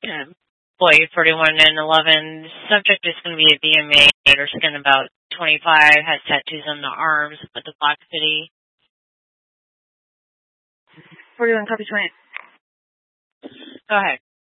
Boy 41 and 11. Subject is going to be a BMA, skin about 25, has tattoos on the arms with the Black City. 41, copy 20. Go ahead.